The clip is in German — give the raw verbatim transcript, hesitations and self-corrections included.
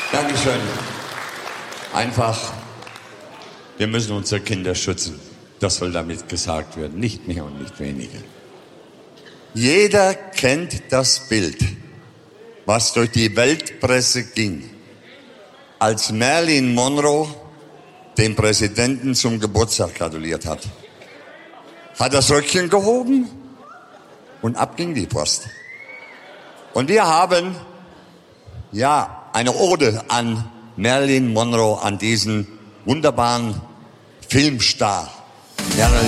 Dankeschön. Einfach, wir müssen unsere Kinder schützen. Das soll damit gesagt werden, nicht mehr und nicht weniger. Jeder kennt das Bild, was durch die Weltpresse ging, als Marilyn Monroe dem Präsidenten zum Geburtstag gratuliert hat. Hat das Röckchen gehoben und ab ging die Post. Und wir haben, ja, eine Ode an Marilyn Monroe, an diesen wunderbaren Filmstar. Marilyn